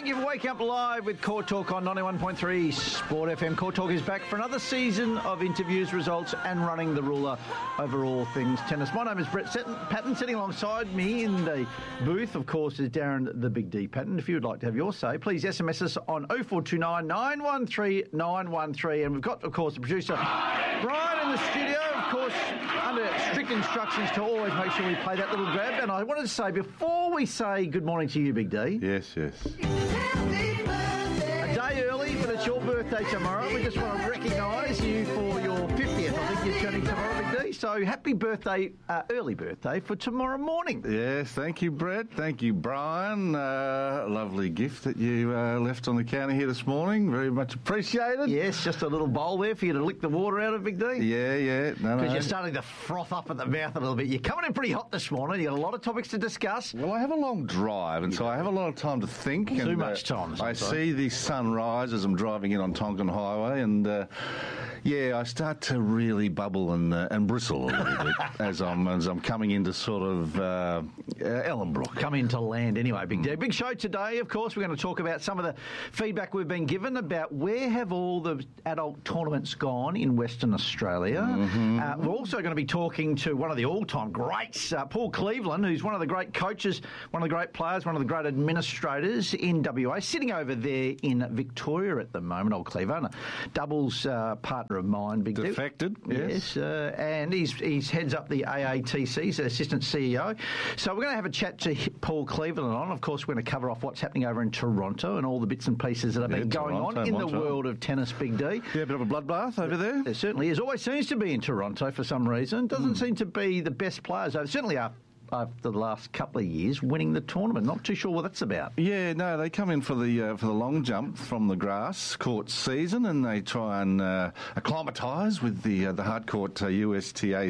Thank you for waking up live with Court Talk on 91.3 Sport FM. Court Talk is back for another season of interviews, results and running the ruler over all things tennis. My name is Brett Patton. Sitting alongside me in the booth, of course, is Darren the Big D Patton. If you would like to have your say, please SMS us on 0429 913 913. And we've got, of course, the producer Brian in the studio, of course, under strict instructions to always make sure we play that little grab. And I wanted to say, before we say good morning to you, Big D. Yes. A day early, but it's your birthday tomorrow. We just want to recognise you for your 50th. I think you're turning tomorrow, Big D. So happy birthday, early birthday for tomorrow morning. Yes, thank you, Brett. Thank you, Brian. Lovely gift that you left on the counter here this morning. Very much appreciated. Yes, just a little bowl there for you to lick the water out of, Big D. Yeah. Because you're starting to froth up at the mouth a little bit. You're coming in pretty hot this morning. You've got a lot of topics to discuss. Well, I have a long drive, and so I have a lot of time to think. Too much time. I see the sun rise as I'm driving in on Tonkin Highway, and I start to really bubble and bristle a little bit as I'm coming into sort of Ellenbrook. Come into land anyway, Big D. Big show today, of course. We're going to talk about some of the feedback we've been given about where have all the adult tournaments gone in Western Australia. We're also going to be talking to one of the all-time greats, Paul Cleveland, who's one of the great coaches, one of the great players, one of the great administrators in WA, sitting over there in Victoria at the moment, old Cleveland, a doubles partner of mine, Big D. Defected, yes. And he's heads up the AATC, he's the assistant CEO. So we're going to have a chat to Paul Cleveland on. Of course, we're going to cover off what's happening over in Toronto and all the bits and pieces that have been going on in the world of tennis, Big D. Yeah, a bit of a bloodbath over there. There certainly is. Always seems to be in Toronto for some reason. Doesn't seem to be the best players. Certainly after the last couple of years winning the tournament. Not too sure what that's about. Yeah, no, they come in for the long jump from the grass court season, and they try and acclimatise with the hard court USTA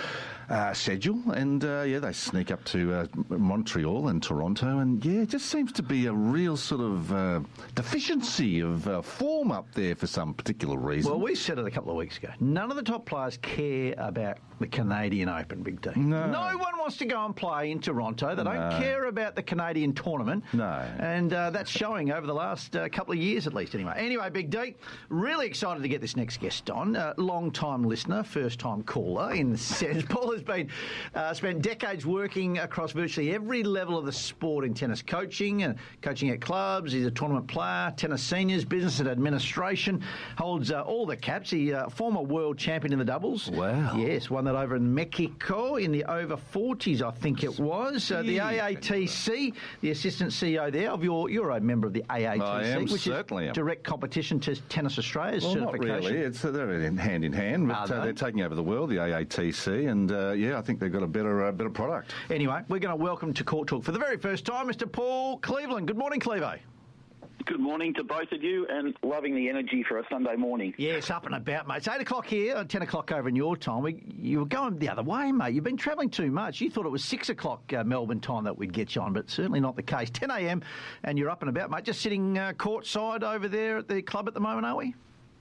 schedule, and they sneak up to Montreal and Toronto, and it just seems to be a real sort of deficiency of form up there for some particular reason. Well, we said it a couple of weeks ago. None of the top players care about the Canadian Open, Big D. No one wants to go and play in Toronto. They don't care about the Canadian tournament. No. And that's showing over the last couple of years at least anyway. Anyway, Big D, really excited to get this next guest on. Long-time listener, first-time caller in the sense. Paul has been spent decades working across virtually every level of the sport in tennis coaching and coaching at clubs. He's a tournament player, tennis seniors, business and administration, holds all the caps. He's former world champion in the doubles. Wow. Yes, won that over in Mexico in the over 40s, I think it was. The AATC, the assistant CEO there, you're a member of the AATC, I am, which certainly is direct competition to Tennis Australia's certification. Not really. They're hand in hand, but they're taking over the world, the AATC, and I think they've got a better product. Anyway, we're going to welcome to Court Talk for the very first time Mr. Paul Cleveland. Good morning, Clevo. Good morning to both of you, and loving the energy for a Sunday morning. Yes, up and about, mate. It's 8 o'clock here, 10 o'clock over in your time. You were going the other way, mate. You've been travelling too much. You thought it was 6 o'clock Melbourne time that we'd get you on, but certainly not the case. 10 a.m. and you're up and about, mate. Just sitting courtside over there at the club at the moment, are we?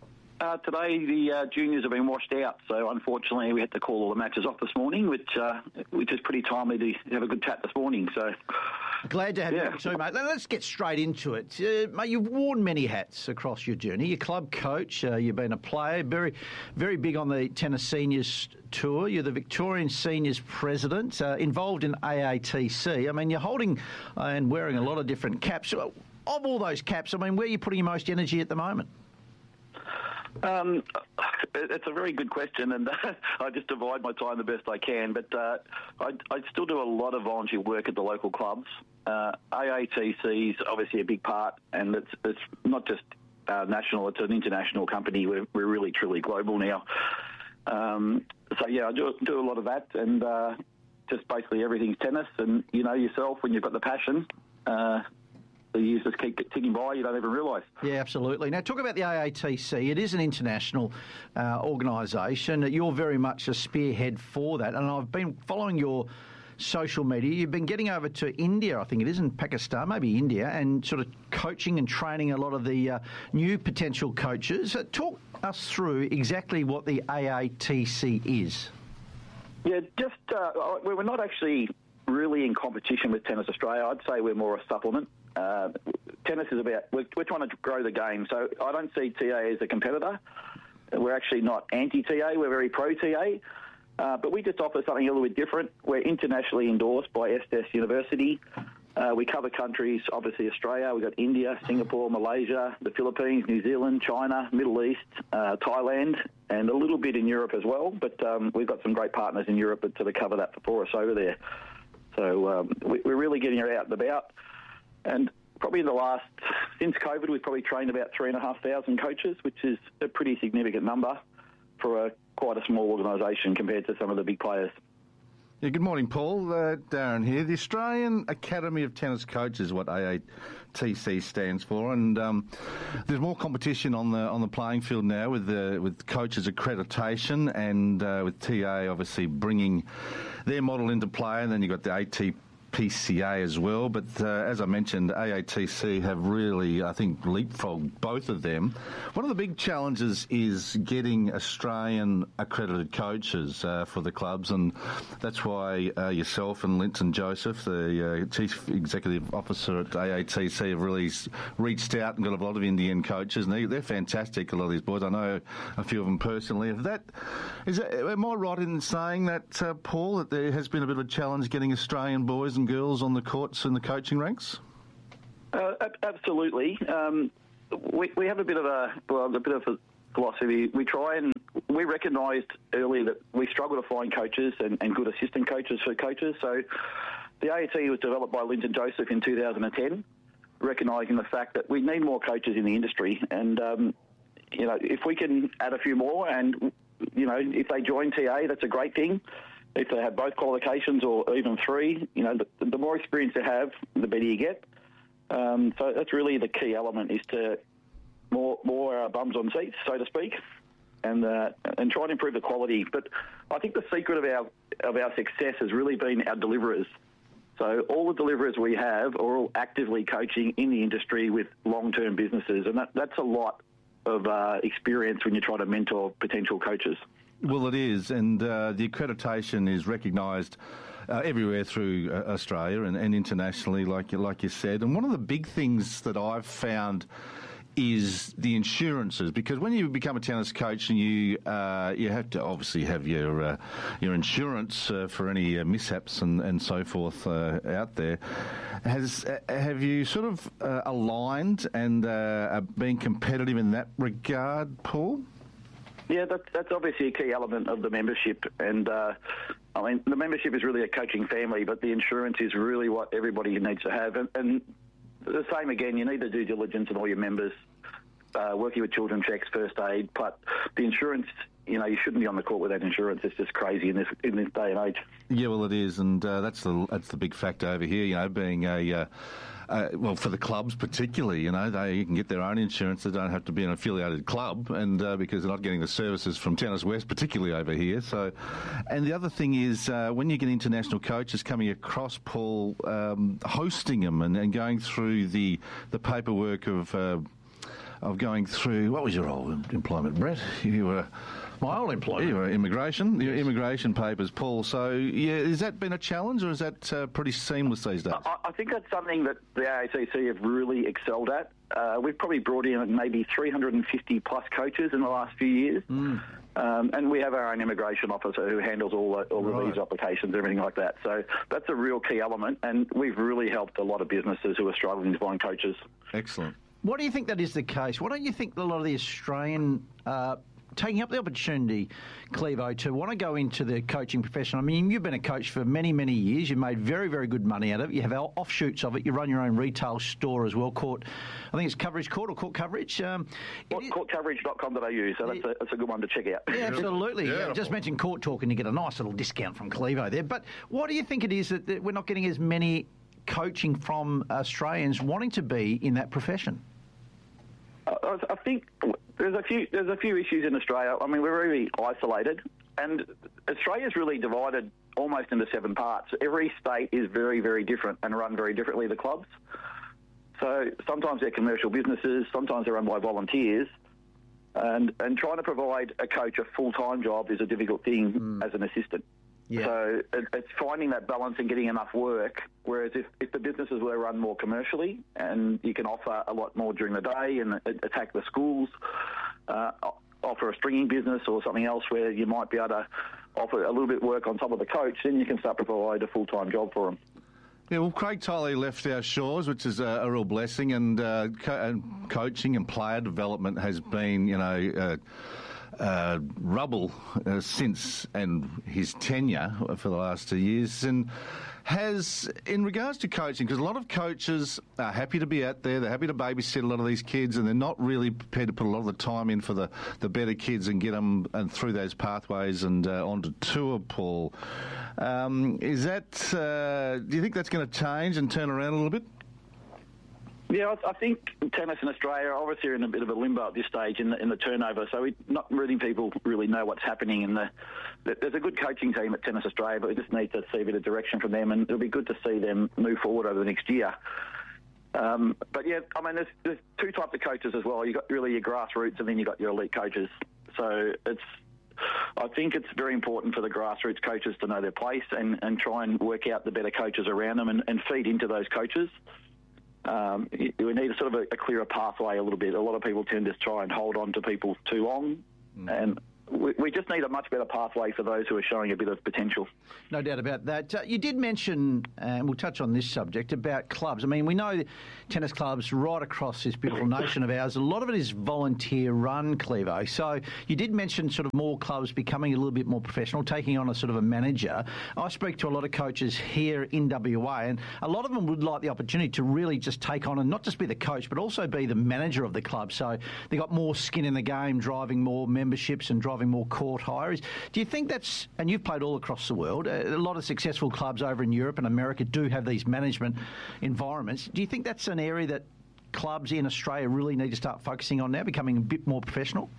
Today, the juniors have been washed out, so unfortunately we had to call all the matches off this morning, which is pretty timely to have a good chat this morning. So glad to have you too, mate. Let's get straight into it. Mate, you've worn many hats across your journey. You're club coach, you've been a player, very, very big on the tennis seniors tour. You're the Victorian Seniors President, involved in AATC. I mean, you're holding and wearing a lot of different caps. Of all those caps, I mean, where are you putting your most energy at the moment? It's a very good question, and I just divide my time the best I can, but I still do a lot of volunteer work at the local clubs. AATC is obviously a big part, and it's not just national, it's an international company. We're really, truly global now. I do a lot of that, and just basically everything's tennis, and you know yourself, when you've got the passion, the years just keep ticking by, you don't even realise. Yeah, absolutely. Now, talk about the AATC. It is an international organisation. You're very much a spearhead for that, and I've been following your social media. You've been getting over to India, I think it is, in Pakistan, maybe India, and sort of coaching and training a lot of the new potential coaches. Talk us through exactly what the AATC is. Yeah, we're not actually really in competition with Tennis Australia. I'd say we're more a supplement. Tennis is about, we're trying to grow the game, so I don't see TA as a competitor. We're actually not anti-TA, we're very pro-TA, but we just offer something a little bit different. We're internationally endorsed by Estes University. We cover countries, obviously Australia, we've got India, Singapore, Malaysia, the Philippines, New Zealand, China, Middle East, Thailand, and a little bit in Europe as well, but we've got some great partners in Europe that sort of cover that for us over there. So we're really getting her out and about. And probably since COVID, we've probably trained about 3,500 coaches, which is a pretty significant number for quite a small organisation compared to some of the big players. Yeah, good morning, Paul. Darren here. The Australian Academy of Tennis Coaches is what AATC stands for, and there's more competition on the playing field now with coaches accreditation and with TA obviously bringing their model into play, and then you've got the ATPCA as well. But as I mentioned, AATC have really, I think, leapfrogged both of them. One of the big challenges is getting Australian accredited coaches for the clubs, and that's why yourself and Linton Joseph, the Chief Executive Officer at AATC, have really reached out and got a lot of Indian coaches, and they're fantastic, a lot of these boys. I know a few of them personally. Am I right in saying that, Paul, that there has been a bit of a challenge getting Australian boys and girls on the courts and the coaching ranks? Absolutely. We have a bit of a philosophy. We recognised early that we struggle to find coaches and good assistant coaches for coaches. So the AAT was developed by Linton Joseph in 2010, recognising the fact that we need more coaches in the industry. And, if we can add a few more and, if they join TA, that's a great thing. If they have both qualifications or even three, the more experience they have, the better you get. So that's really the key element, is to more bums on seats, so to speak, and try and improve the quality. But I think the secret of our success has really been our deliverers. So all the deliverers we have are all actively coaching in the industry with long-term businesses, and that's a lot of experience when you try to mentor potential coaches. Well, it is, and the accreditation is recognised everywhere through Australia and internationally, like you said. And one of the big things that I've found is the insurances, because when you become a tennis coach and you have to obviously have your insurance for any mishaps and so forth out there. Have you sort of aligned and been competitive in that regard, Paul? Yeah, that's obviously a key element of the membership. And, the membership is really a coaching family, but the insurance is really what everybody needs to have. And the same again, you need the due diligence in all your members, working with children checks, first aid. But the insurance, you shouldn't be on the court without insurance. It's just crazy in this day and age. Yeah, well, it is, and that's the big factor over here. Being for the clubs particularly, you can get their own insurance. They don't have to be an affiliated club, and because they're not getting the services from Tennis West, particularly over here. So, and the other thing is when you get international coaches coming across, Paul, hosting them and going through the paperwork of going through. What was your old employment, Brett? You were. My old employment. You were immigration, your immigration papers, Paul. So, has that been a challenge, or is that pretty seamless these days? I think that's something that the AATC have really excelled at. We've probably brought in maybe 350 plus coaches in the last few years. And we have our own immigration officer who handles all of these applications and everything like that. So that's a real key element, and we've really helped a lot of businesses who are struggling to find coaches. Excellent. Why do you think that is the case? Why don't you think a lot of the Australian taking up the opportunity, Clevo, to want to go into the coaching profession? I mean, you've been a coach for many, many years. You've made very, very good money out of it. You have offshoots of it. You run your own retail store as well, I think it's Coverage Court or Court Coverage. Courtcoverage.com.au, so that's a good one to check out. Yeah, absolutely. Yeah, just mention Court Talk and you get a nice little discount from Clevo there. But what do you think it is that we're not getting as many coaching from Australians wanting to be in that profession? I think there's a few issues in Australia. I mean, we're very isolated, and Australia's really divided almost into 7 parts. Every state is very, very different and run very differently, the clubs. So sometimes they're commercial businesses, sometimes they're run by volunteers, and trying to provide a coach a full-time job is a difficult thing as an assistant. Yeah. So it's finding that balance and getting enough work. Whereas if the businesses were run more commercially and you can offer a lot more during the day and attack the schools, offer a stringing business or something else where you might be able to offer a little bit of work on top of the coach, then you can start to provide a full-time job for them. Yeah, well, Craig Tiley left our shores, which is a real blessing, and coaching and player development has been, rubble since and his tenure for the last 2 years. And in regards to coaching, because a lot of coaches are happy to be out there, they're happy to babysit a lot of these kids, and they're not really prepared to put a lot of the time in for the better kids and get them and through those pathways and onto tour, Paul. Is that? Do you think that's going to change and turn around a little bit? Yeah, I think tennis in Australia obviously are in a bit of a limbo at this stage in the turnover. So not really people really know what's happening. There's a good coaching team at Tennis Australia, but we just need to see a bit of direction from them, and it'll be good to see them move forward over the next year. But yeah, I mean, there's two types of coaches as well. You've got really your grassroots, and then you've got your elite coaches. So I think it's very important for the grassroots coaches to know their place and try and work out the better coaches around them and feed into those coaches. We need a sort of a clearer pathway a little bit. A lot of people tend to try and hold on to people too long, and we just need a much better pathway for those who are showing a bit of potential. No doubt about that. You did mention, and we'll touch on this subject, about clubs. I mean, we know tennis clubs right across this beautiful nation of ours, a lot of it is volunteer-run, Clevo. So you did mention sort of more clubs becoming a little bit more professional, taking on a sort of a manager. I speak to a lot of coaches here in WA, and a lot of them would like the opportunity to really just take on and not just be the coach, but also be the manager of the club. So they got more skin in the game, driving more memberships and driving more court hires. Do you think that's, and you've played all across the world, a lot of successful clubs over in Europe and America do have these management environments. Do you think that's an area that clubs in Australia really need to start focusing on now, becoming a bit more professional?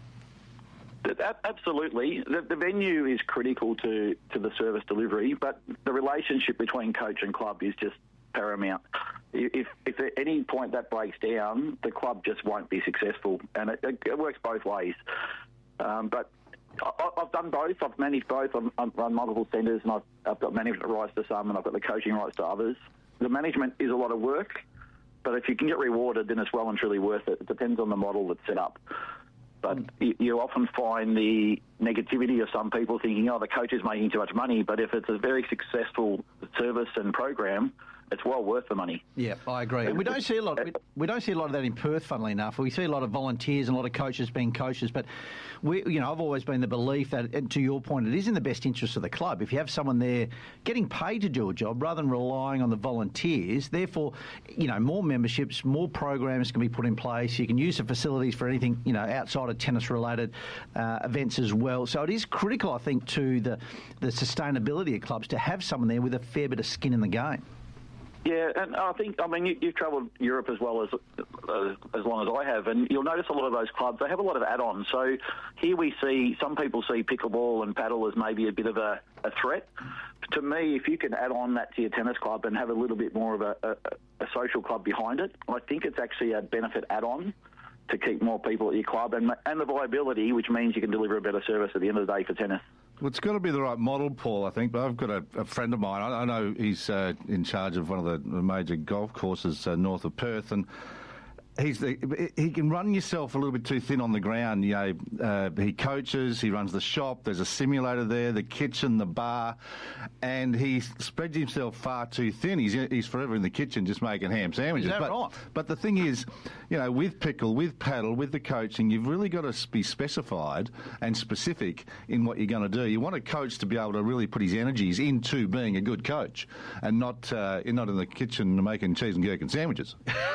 Absolutely. The venue is critical to the service delivery, but the relationship between coach and club is just paramount. If at any point that breaks down, the club just won't be successful, and it works both ways. But I've done both. I've managed both. I've run multiple centres, and I've got management rights to some, and I've got the coaching rights to others. The management is a lot of work, but if you can get rewarded, then it's well and truly worth it. It depends on the model that's set up. But you often find the negativity of some people thinking, the coach is making too much money. But if it's a very successful service and program, it's well worth the money. Yeah, I agree. And we don't see a lot. We don't see a lot of that in Perth. Funnily enough, we see a lot of volunteers and a lot of coaches being coaches. But I've always been the belief that, and to your point, it is in the best interest of the club if you have someone there getting paid to do a job rather than relying on the volunteers. Therefore, more memberships, more programs can be put in place. You can use the facilities for anything outside of tennis-related events as well. So it is critical, I think, to the sustainability of clubs to have someone there with a fair bit of skin in the game. Yeah, and you've travelled Europe as well as long as I have, and you'll notice a lot of those clubs, they have a lot of add-ons. So here we see, some people see pickleball and paddle as maybe a bit of a threat. To me, if you can add on that to your tennis club and have a little bit more of a social club behind it, I think it's actually a benefit add-on to keep more people at your club, and the viability, which means you can deliver a better service at the end of the day for tennis. Well, it's got to be the right model, Paul, I think. But I've got a friend of mine. I know he's in charge of one of the major golf courses north of Perth, and he can run yourself a little bit too thin on the ground. He coaches, he runs the shop, there's a simulator there, the kitchen, the bar, and he spreads himself far too thin. He's forever in the kitchen just making ham sandwiches. Is that right? But the thing is, with pickle, with paddle, with the coaching, you've really got to be specified and specific in what you're going to do. You want a coach to be able to really put his energies into being a good coach and not in the kitchen making cheese and gherkin sandwiches.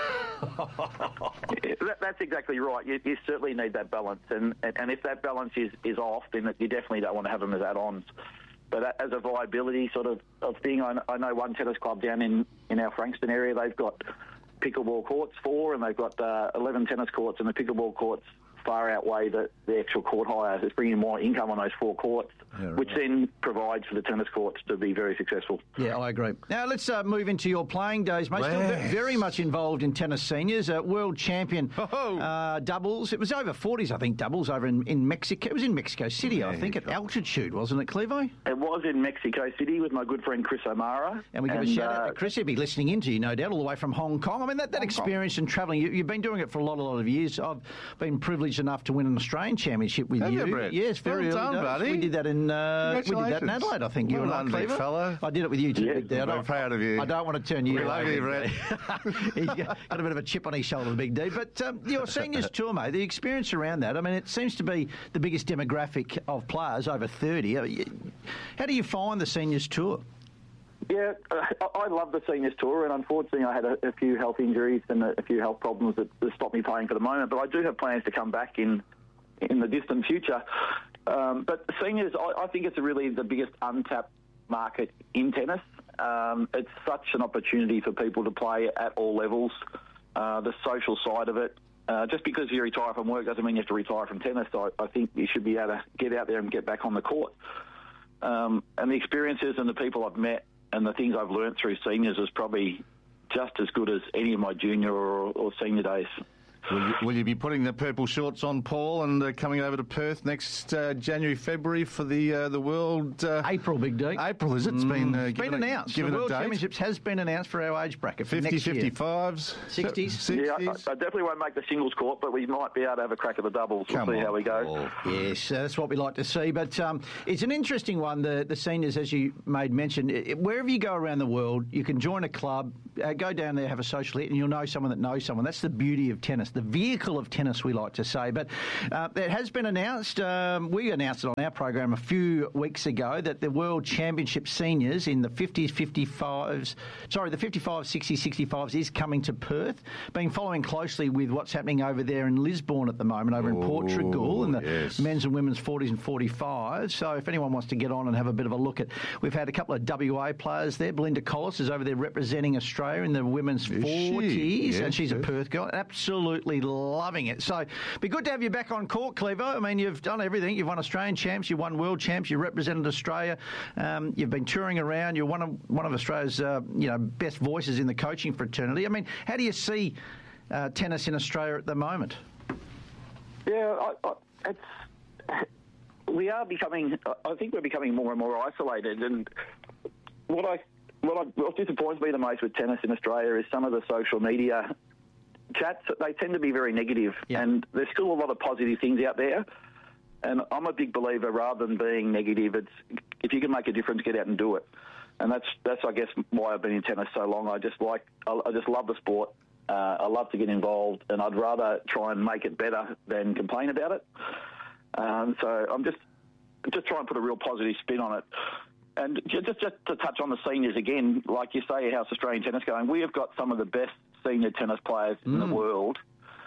That's exactly right. You certainly need that balance, and if that balance is off, then you definitely don't want to have them as add-ons. But as a viability sort of thing, I know one tennis club down in our Frankston area, they've got pickleball courts 4, and they've got 11 tennis courts, and the pickleball courts far outweigh the actual court hire. It's bringing more income on those 4 courts, which then provides for the tennis courts to be very successful. Yeah, I agree. Now, let's move into your playing days, mate. Still very much involved in tennis seniors. World champion doubles. It was over 40s, I think, doubles over in Mexico. It was in Mexico City, I think, at altitude, wasn't it, Clevo? It was in Mexico City with my good friend Chris O'Mara. And we give a shout out to Chris. He'll be listening in to you, no doubt, all the way from Hong Kong. I mean, that experience and travelling, you've been doing it for a lot of years. I've been privileged enough to win an Australian championship with you. Brett? Yes, very well early done, days. buddy. We did that in Adelaide, I think. Well done, big fella. I did it with you too, big dad. I'm proud of you. I don't want to turn you We love you, Brett. He's got a bit of a chip on his shoulder, the big D. But your seniors tour, mate, the experience around that, I mean, it seems to be the biggest demographic of players over 30. How do you find the seniors tour? Yeah, I love the seniors tour, and unfortunately I had a few health injuries and a few health problems that stopped me playing for the moment, but I do have plans to come back in the distant future. But seniors, I think it's really the biggest untapped market in tennis. It's such an opportunity for people to play at all levels, the social side of it. Just because you retire from work doesn't mean you have to retire from tennis. I think you should be able to get out there and get back on the court. And the experiences and the people I've met and the things I've learned through seniors is probably just as good as any of my junior or senior days. Will you be putting the purple shorts on, Paul, and coming over to Perth next January, February for the World... April, big D. April, is it? It's been announced. The World Championships has been announced for our age bracket for 50, next year. 55s? 60s? Yeah, I definitely won't make the singles court, but we might be able to have a crack at the doubles. We'll see how we go. Yes, that's what we like to see. But it's an interesting one, the seniors, as you made mention. Wherever you go around the world, you can join a club, go down there, have a social hit, and you'll know someone that knows someone. That's the beauty of tennis. The vehicle of tennis, we like to say. But it has been announced, we announced it on our program a few weeks ago, that the World Championship seniors in the 50s, 55s, the 55s, 60s, 65s is coming to Perth. Been following closely with what's happening over there in Lisbon at the moment, over in Portugal, in the men's and women's 40s and 45s. So if anyone wants to get on and have a bit of a look at, we've had a couple of WA players there. Belinda Collis is over there representing Australia in the women's 40s, and she's a Perth girl. Absolutely loving it. So it'd be good to have you back on court, Clevo. I mean, you've done everything. You've won Australian champs, you've won world champs, you represented Australia. You've been touring around. You're one of Australia's best voices in the coaching fraternity. I mean, how do you see tennis in Australia at the moment? Yeah, we are becoming. I think we're becoming more and more isolated. And what disappoints me the most with tennis in Australia is some of the social media chats. They tend to be very negative, and there's still a lot of positive things out there. And I'm a big believer, rather than being negative, it's if you can make a difference, get out and do it. And that's I guess why I've been in tennis so long. I just love the sport. I love to get involved, and I'd rather try and make it better than complain about it. So I'm just trying to put a real positive spin on it. And just to touch on the seniors again, like you say, how's Australian tennis going? We have got some of the best senior tennis players in the world.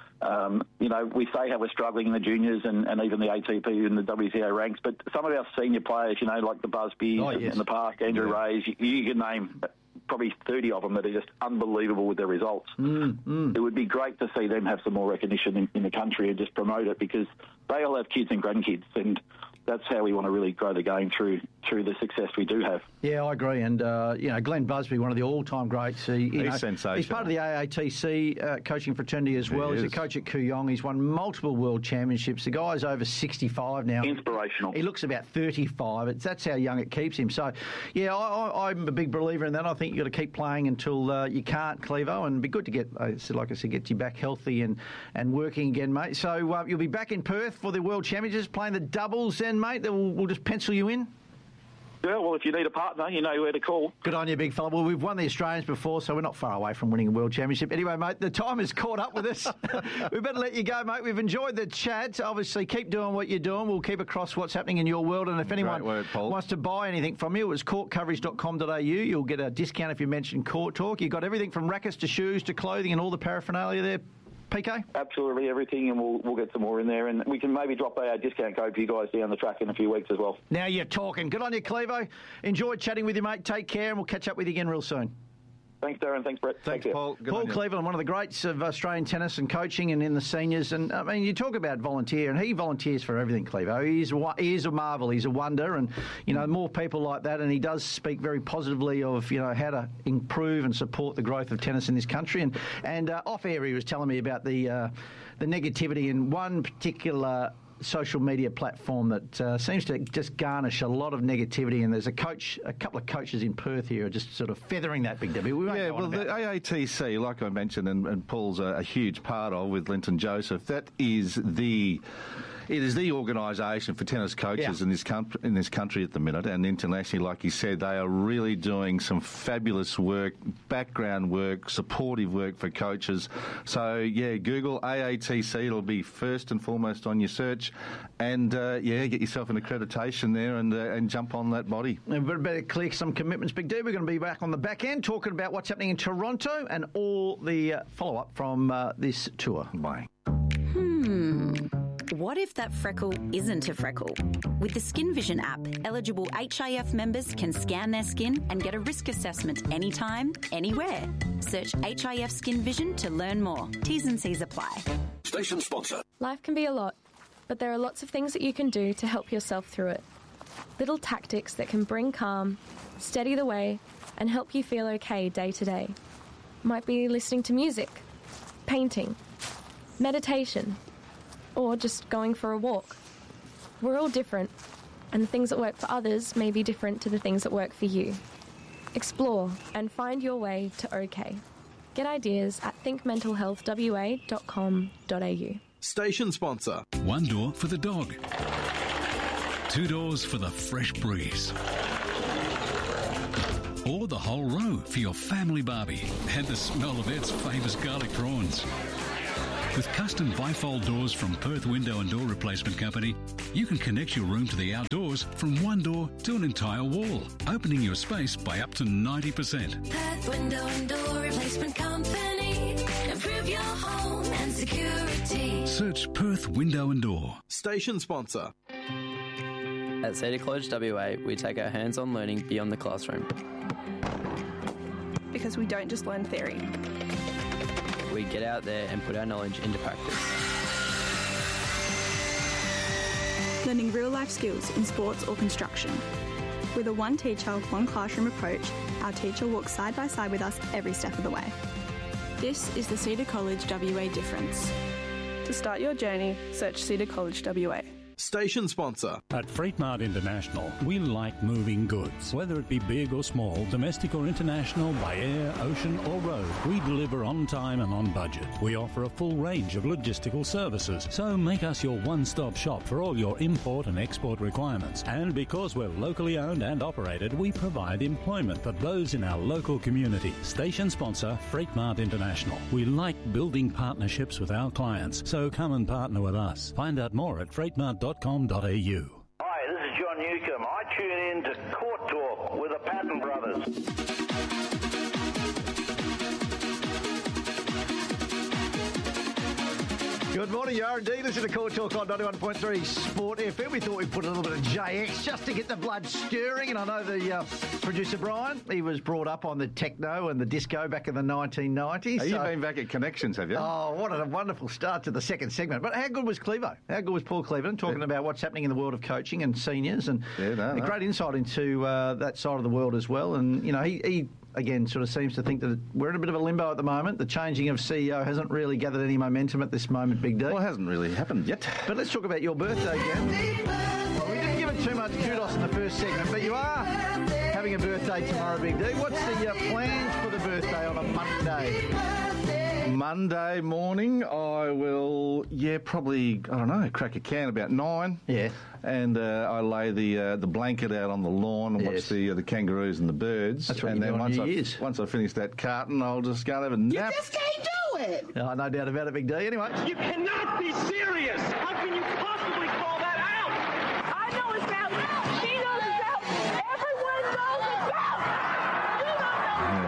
We say how we're struggling in the juniors and even the ATP and the WTA ranks, but some of our senior players, like the Busbys and the Park, Andrew Rays, you can name probably 30 of them that are just unbelievable with their results. It would be great to see them have some more recognition in the country and just promote it, because they all have kids and grandkids, and that's how we want to really grow the game through the success we do have. Yeah, I agree. And, Glenn Busby, one of the all-time greats. He's sensational. He's part of the AATC coaching fraternity as well. He's a coach at Kooyong. He's won multiple world championships. The guy's over 65 now. Inspirational. He looks about 35. That's how young it keeps him. So, yeah, I'm a big believer in that. I think you've got to keep playing until you can't, Clevo, and it'd be good to get you back healthy and working again, mate. So you'll be back in Perth for the World Championships, playing the doubles then, mate. We'll just pencil you in. Yeah, well, if you need a partner, you know where to call. Good on you, big fella. Well, we've won the Australians before, so we're not far away from winning a World Championship. Anyway, mate, the time has caught up with us. We better let you go, mate. We've enjoyed the chat. Obviously, keep doing what you're doing. We'll keep across what's happening in your world. And if anyone wants to buy anything from you, it's courtcoverage.com.au. You'll get a discount if you mention Court Talk. You've got everything from rackets to shoes to clothing and all the paraphernalia there. PK? Absolutely everything, and we'll get some more in there, and we can maybe drop a discount code for you guys down the track in a few weeks as well. Now you're talking. Good on you, Clevo. Enjoyed chatting with you, mate. Take care, and we'll catch up with you again real soon. Thanks, Darren. Thanks, Brett. Thanks, Paul. Good Paul on you. Cleveland, one of the greats of Australian tennis and coaching and in the seniors. And, I mean, you talk about volunteer, and he volunteers for everything, Clevo. He is a marvel. He's a wonder. And, you know, more people like that. And he does speak very positively of, you know, how to improve and support the growth of tennis in this country. And off air, he was telling me about the negativity in one particular social media platform that seems to just garnish a lot of negativity, and there's a couple of coaches in Perth here are just sort of feathering that, Big W. Yeah, well, the AATC, like I mentioned, and Paul's a huge part of with Linton Joseph, that is it is the organisation for tennis coaches in this country at the minute, and internationally, like you said, they are really doing some fabulous work, background work, supportive work for coaches. So, yeah, Google AATC, it'll be first and foremost on your search, and, get yourself an accreditation there and jump on that body. And we better clear some commitments, Big D. We're going to be back on the back end talking about what's happening in Toronto and all the follow-up from this tour. Bye. What if that freckle isn't a freckle? With the Skin Vision app, eligible HIF members can scan their skin and get a risk assessment anytime, anywhere. Search HIF Skin Vision to learn more. T's and C's apply. Station sponsor. Life can be a lot, but there are lots of things that you can do to help yourself through it. Little tactics that can bring calm, steady the way, and help you feel okay day to day. Might be listening to music, painting, meditation, or just going for a walk. We're all different, and the things that work for others may be different to the things that work for you. Explore and find your way to OK. Get ideas at thinkmentalhealthwa.com.au. Station sponsor. One door for the dog. Two doors for the fresh breeze. Or the whole row for your family barbie and the smell of Ed's famous garlic prawns. With custom bifold doors from Perth Window and Door Replacement Company, you can connect your room to the outdoors from one door to an entire wall, opening your space by up to 90%. Perth Window and Door Replacement Company. Improve your home and security. Search Perth Window and Door. Station sponsor. At Cedar College WA, we take our hands-on learning beyond the classroom. Because we don't just learn theory. We get out there and put our knowledge into practice. Learning real-life skills in sports or construction. With a one teacher, one classroom approach, our teacher walks side by side with us every step of the way. This is the Cedar College WA difference. To start your journey, search Cedar College WA. Station sponsor. At Freightmart International, we like moving goods. Whether it be big or small, domestic or international, by air, ocean or road, we deliver on time and on budget. We offer a full range of logistical services, so make us your one-stop shop for all your import and export requirements. And because we're locally owned and operated, we provide employment for those in our local community. Station sponsor, Freightmart International. We like building partnerships with our clients, so come and partner with us. Find out more at freightmart.com.au. Hi, this is John Newcomb. I tune in to Court Talk with the Patton Brothers. Good morning, you are indeed listening to Court Talk on 91.3 Sport FM. We thought we'd put a little bit of JX just to get the blood stirring. And I know the producer Brian, he was brought up on the techno and the disco back in the 1990s. You've been back at Connections, have you? Oh, what a wonderful start to the second segment. But how good was Clevo? How good was Paul Cleveland talking about what's happening in the world of coaching and seniors and a great insight into that side of the world as well. And, you know, he again, sort of seems to think that we're in a bit of a limbo at the moment. The changing of CEO hasn't really gathered any momentum at this moment, Big D. Well, it hasn't really happened yet. But let's talk about your birthday, Gam. Well, we didn't give it too much kudos in the first segment, but you are having a birthday tomorrow, Big D. What's the plans for the birthday on a Monday? Monday morning, I will, probably, I don't know, crack a can about 9. Yeah. And I lay the blanket out on the lawn and watch the kangaroos and the birds. That's what and you do on New Year's. Once I finish that carton, I'll just go and have a nap. You just can't do it! No doubt about it, Big D. Anyway. You cannot be serious! How can you possibly call that out? I know it's out. She knows it's out. Everyone knows it's out. You don't know it's out. And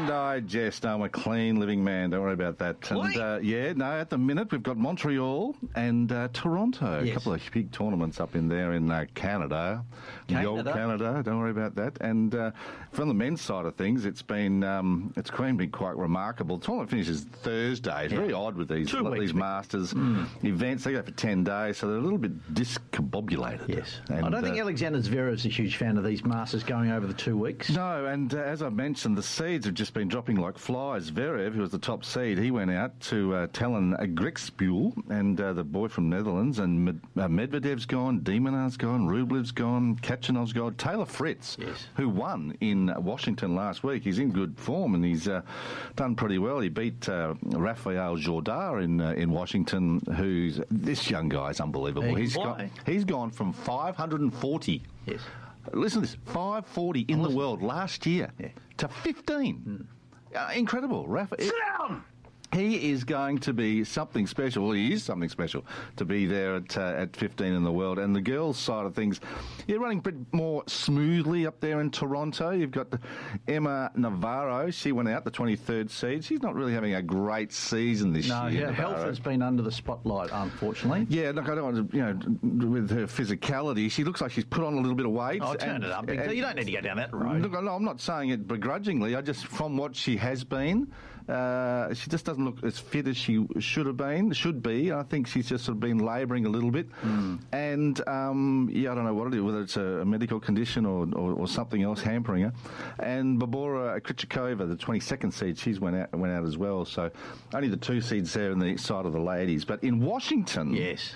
And I jest. I'm a clean living man. Don't worry about that. And, at the minute we've got Montreal and Toronto. Yes. A couple of big tournaments up in there in Canada. The old Canada. Don't worry about that. And from the men's side of things, it's been quite remarkable. The tournament finishes Thursday. It's very odd with these Masters events. They go for 10 days, so they're a little bit discombobulated. Yes. And, I don't think Alexander Zverev's a huge fan of these Masters going over the 2 weeks. No, and as I mentioned, the seeds have just been dropping like flies. Zverev, who was the top seed, he went out to Tellen Griekspoor, and the boy from Netherlands, and Medvedev's gone, Demonar's gone, Rublev's gone, Kachanov's gone. Taylor Fritz, who won in Washington last week, he's in good form, and he's done pretty well. He beat Rafael Jordan in Washington, who's... This young guy's unbelievable. He's gone from 540... Yes. Listen to this, 540 in the world last year to 15. Incredible. Sit down! He is going to be something special. Well, he is something special to be there at 15 in the world. And the girls' side of things, you're running a bit more smoothly up there in Toronto. You've got Emma Navarro. She went out, the 23rd seed. She's not really having a great season this year. No, her health has been under the spotlight, unfortunately. Yeah, look, I don't want to, with her physicality, she looks like she's put on a little bit of weight. Oh, turn it up. You don't need to go down that road. Look, no, I'm not saying it begrudgingly. From what she has been, she just doesn't look as fit as she should be. I think she's just sort of been labouring a little bit. And, I don't know what it is, whether it's a medical condition or something else hampering her. And Barbora Krejcikova, the 22nd seed, she's went out as well. So only the 2 seeds there on the side of the ladies. But in Washington... Yes.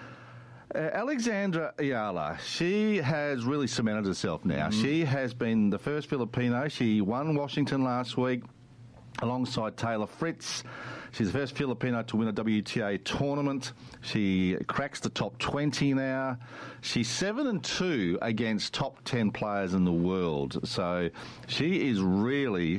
Alexandra Ayala, she has really cemented herself now. She has been the first Filipino. She won Washington last week alongside Taylor Fritz. She's the first Filipino to win a WTA tournament. She cracks the top 20 now. She's 7-2 against top 10 players in the world. So she is really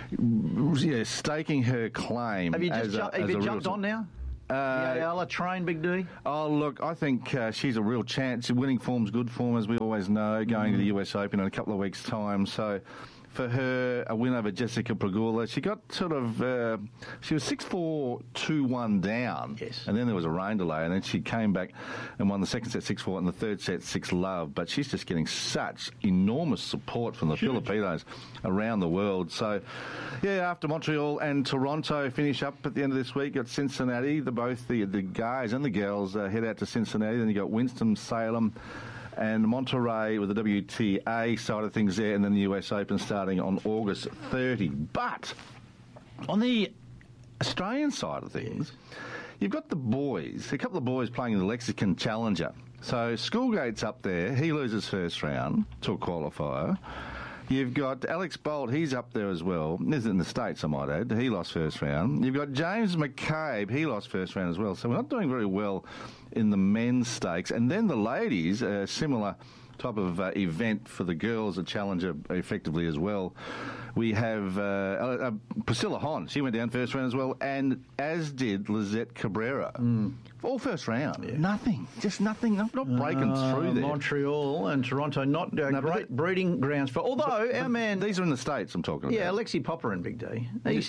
staking her claim. Have you jumped on now? Ayala train, Big D? Oh, look, I think she's a real chance. Winning form's good form, as we always know, going to the US Open in a couple of weeks' time. So for her, a win over Jessica Pegula, she got sort of, she was 6-4, 2-1 down. Yes. And then there was a rain delay, and then she came back and won the second set 6-4 and the third set 6-love. But she's just getting such enormous support from the Filipinos around the world. So, after Montreal and Toronto finish up at the end of this week, got Cincinnati. Both the guys and the girls head out to Cincinnati. Then you got Winston-Salem and Monterey with the WTA side of things there, and then the US Open starting on August 30. But on the Australian side of things, you've got the boys, a couple of boys playing in the Lexicon Challenger. So Schoolgate's up there. He loses first round to a qualifier. You've got Alex Bolt, he's up there as well. This is in the States, I might add. He lost first round. You've got James McCabe, he lost first round as well. So we're not doing very well in the men's stakes. And then the ladies, a similar type of event for the girls, a challenger effectively as well. We have Priscilla Hon, she went down first round as well, and as did Lizette Cabrera. All first round. Yeah. Nothing. Just nothing. Not breaking through there. Montreal and Toronto, not great breeding grounds for... Although, our man... These are in the States I'm talking about. Yeah, Alexi Popper in Big D.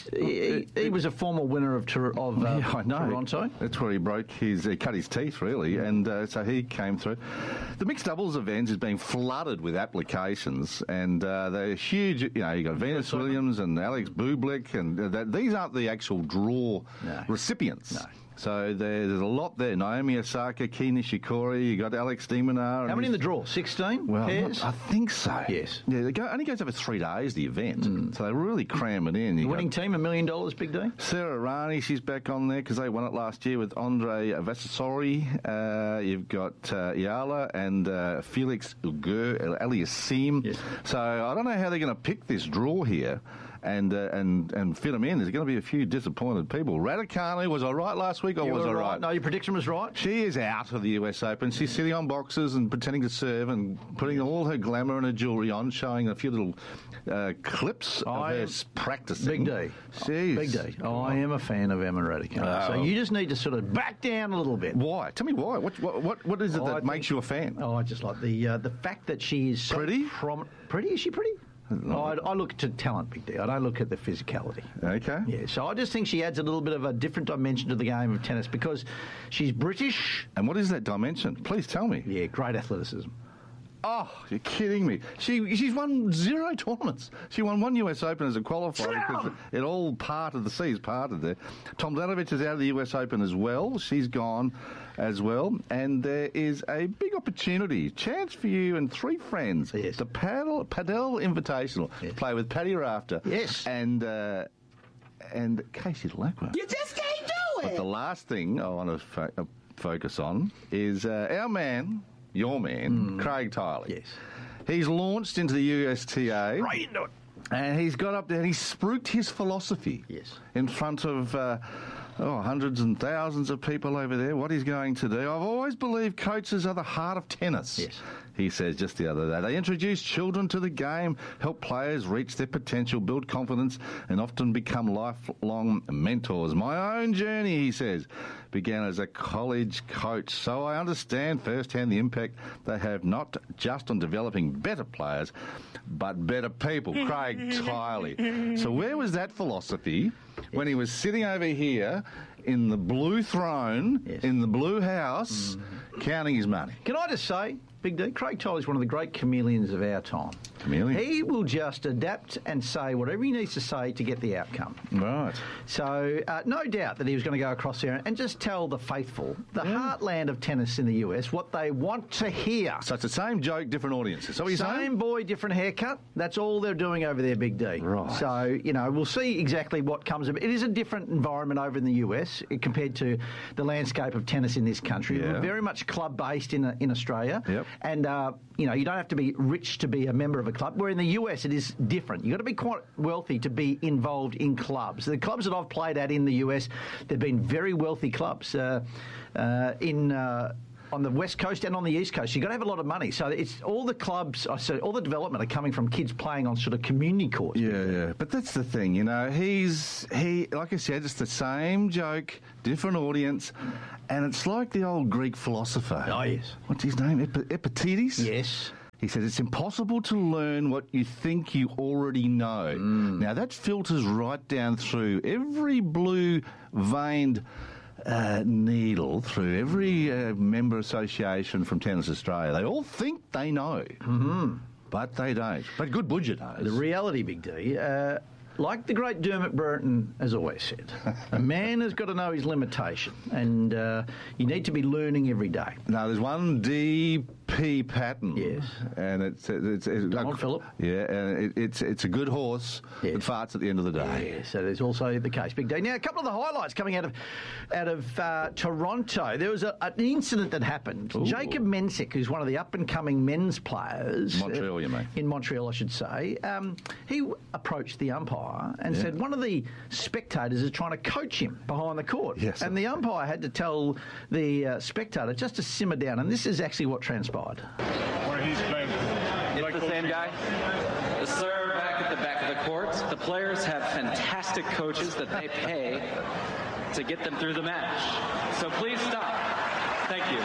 He was a former winner of Toronto. That's where he he cut his teeth, really, and so he came through. The mixed doubles event is being flooded with applications, and they're huge. You got Venus Williams and Alex Bublik, and these aren't the actual draw recipients. No. So there's a lot there. Naomi Osaka, Kei Nishikori, you got Alex de Minaur. How many in the draw? 16 pairs? I think so. Yes. Yeah, it only goes over 3 days, the event. So they really cram it in. The winning team, $1 million, Big D? Sarah Rani, she's back on there because they won it last year with Andre Vasasori. You've got Ayala and Felix Auger Aliassime. Yes. So I don't know how they're going to pick this draw here and fit them in. There's going to be a few disappointed people. Raducanu, was I right last week or was I right? No, your prediction was right. She is out of the US Open. She's sitting on boxes and pretending to serve and putting all her glamour and her jewellery on, showing a few little clips of her practicing. Big D. Big D. I am a fan of Emma Raducanu. So you just need to sort of back down a little bit. Why? Tell me why. What is it that makes you a fan? I just like the fact that she is so pretty. Pretty? Is she pretty? I look to talent, Big D. I don't look at the physicality. Okay. Yeah, so I just think she adds a little bit of a different dimension to the game of tennis because she's British. And what is that dimension? Please tell me. Yeah, great athleticism. Oh, you're kidding me. She's won 0 tournaments. She won 1 US Open as a qualifier because it all parted, the seas parted there. Tomljanovic is out of the US Open as well. She's gone as well. And there is a big opportunity, chance for you and 3 friends. Yes. The Padel Invitational. Yes. Play with Paddy Rafter. Yes. And Casey Dellacqua. You just can't do But it. the last thing I want to focus on is our man, your man, Craig Tiley. Yes. He's launched into the USTA. Right into it. And he's got up there and he's spruiked his philosophy. Yes. In front of hundreds and thousands of people over there, what he's going to do. I've always believed coaches are the heart of tennis. Yes. He says just the other day. They introduce children to the game, help players reach their potential, build confidence, and often become lifelong mentors. My own journey, he says, began as a college coach, so I understand firsthand the impact they have not just on developing better players, but better people. Craig Tiley. So where was that philosophy when he was sitting over here in the blue throne, in the blue house, counting his money? Can I just say, Big D, Craig Tiley is one of the great chameleons of our time. Chameleon? He will just adapt and say whatever he needs to say to get the outcome. Right. So, no doubt that he was going to go across there and just tell the faithful, the heartland of tennis in the US, what they want to hear. So it's the same joke, different audiences. So Same boy, different haircut. That's all they're doing over there, Big D. Right. So, we'll see exactly what comes of it. It is a different environment over in the US compared to the landscape of tennis in this country. Yeah. We're very much club-based in Australia. Yep. And, you don't have to be rich to be a member of a club, where in the US it is different. You've got to be quite wealthy to be involved in clubs. The clubs that I've played at in the US, they've been very wealthy clubs on the West Coast and on the East Coast. You've got to have a lot of money. So it's all the clubs, all the development are coming from kids playing on sort of community courts. Yeah. But that's the thing, he, like I said, it's the same joke, different audience, and it's like the old Greek philosopher. Oh, yes. What's his name? Epictetus? Yes. He said, it's impossible to learn what you think you already know. Now, that filters right down through every blue-veined needle, through every member association from Tennis Australia. They all think they know, but they don't. But good budget knows. The reality, Big D, like the great Dermot Burton has always said, a man has got to know his limitation, and you need to be learning every day. Now, there's one DP Patton. Yes. And it's Donald Phillip. Yeah, and it's a good horse that farts at the end of the day. Yeah, so there's also the case, Big D. Now, a couple of the highlights coming out of Toronto. There was an incident that happened. Ooh. Jacob Mensik, who's one of the up-and-coming men's players. Montreal, you mean? In Montreal, I should say. He approached the umpire and said one of the spectators is trying to coach him behind the court. Yes. And the umpire had to tell the spectator just to simmer down, and this is actually what transpired. It's the same guy. The serve back at the back of the court. The players have fantastic coaches that they pay to get them through the match. So please stop. Thank you.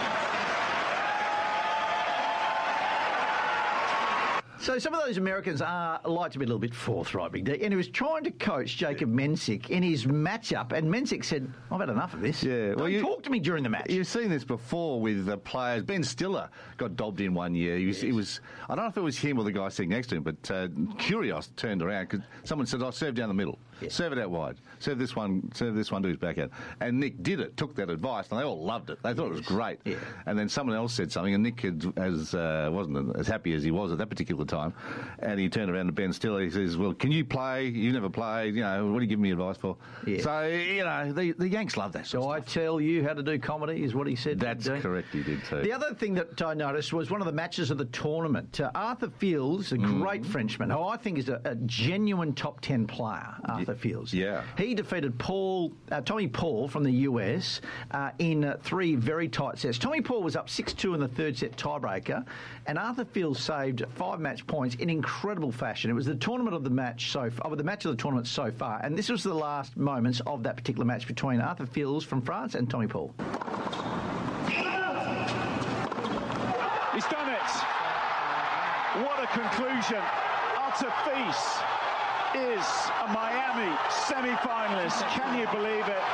So some of those Americans like to be a little bit forthright, Big D. And he was trying to coach Jacob Mensik in his matchup, and Mensik said, I've had enough of this. Yeah, well, talk to me during the match. You've seen this before with players. Ben Stiller got dobbed in one year. He was I don't know if it was him or the guy sitting next to him, but Kyrgios turned around because someone said, serve down the middle. Yeah. Serve it out wide. Serve this one to his backhand. And Nick did it, took that advice, and they all loved it. They thought it was great. Yeah. And then someone else said something, and Nick wasn't as happy as he was at that particular time. And he turned around to Ben Stiller. He says, well, can you play? You never played. What are you giving me advice for? Yeah. So, the Yanks love that. So I tell you how to do comedy is what he said. That's correct, he did too. The other thing that I noticed was one of the matches of the tournament. Arthur Fields, a great Frenchman, who I think is a genuine top 10 player, Arthur Fields. Yeah. He defeated Tommy Paul from the US in 3 very tight sets. Tommy Paul was up 6-2 in the third set tiebreaker, and Arthur Fields saved 5 match points in incredible fashion. It was the tournament of the match the match of the tournament so far, and this was the last moments of that particular match between Arthur Fields from France and Tommy Paul. He's done it. What a conclusion. Tafis is a Miami semi-finalist. Can you believe it?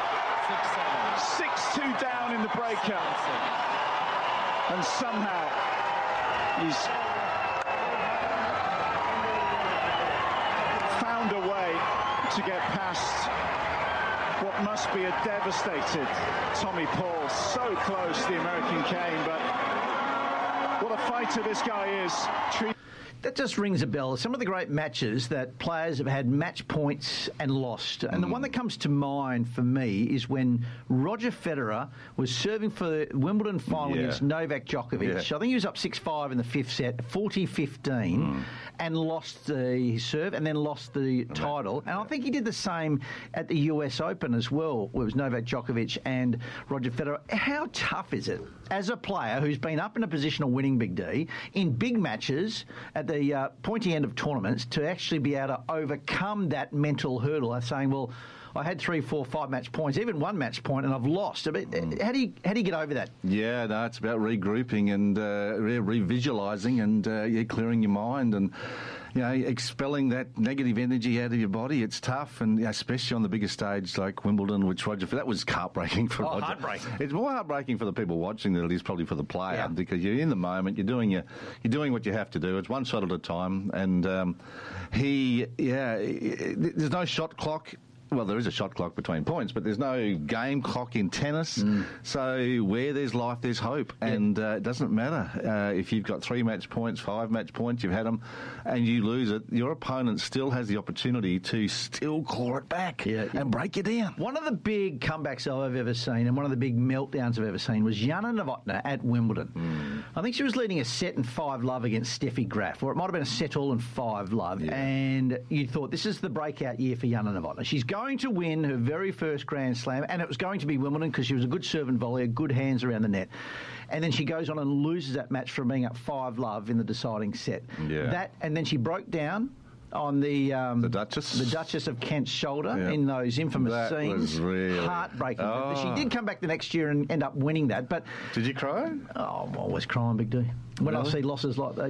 6-2 down in the breakup. And somehow he's found a way to get past what must be a devastated Tommy Paul. So close, the American came, but what a fighter this guy is. That just rings a bell. Some of the great matches that players have had match points and lost. And the one that comes to mind for me is when Roger Federer was serving for the Wimbledon final against Novak Djokovic. I think he was up 6-5 in the fifth set, 40-15, and lost the serve and then lost the title. And I think he did the same at the US Open as well, where it was Novak Djokovic and Roger Federer. How tough is it as a player who's been up in a position of winning, Big D, in big matches at the pointy end of tournaments to actually be able to overcome that mental hurdle of saying, well, I had 3, 4, 5 match points, even 1 match point, and I've lost. I mean, how do you get over that? Yeah, no, it's about regrouping and revisualising and clearing your mind and expelling that negative energy out of your body. It's tough, and especially on the bigger stage like Wimbledon, which Roger, that was heartbreaking for Roger. Heartbreaking. It's more heartbreaking for the people watching than it is probably for the player because you're in the moment, you're doing what you have to do. It's one shot at a time, and there's no shot clock. Well, there is a shot clock between points, but there's no game clock in tennis. So where there's life, there's hope. And it doesn't matter if you've got 3 match points, 5 match points, you've had them, and you lose it, your opponent still has the opportunity to still claw it back and break you down. One of the big comebacks I've ever seen and one of the big meltdowns I've ever seen was Jana Novotná at Wimbledon. I think she was leading a set and 5-love against Steffi Graf, or it might have been a set all and 5-love. And you thought, this is the breakout year for Jana Novotná. She's going to win her very first Grand Slam, and it was going to be Wimbledon because she was a good serve and volley, good hands around the net. And then she goes on and loses that match from being up 5-love in the deciding set. And then she broke down on the Duchess of Kent's shoulder in those infamous scenes. That was really heartbreaking. But she did come back the next year and end up winning that. But did you cry? Oh, I'm always crying, Big D. When I see losses like that.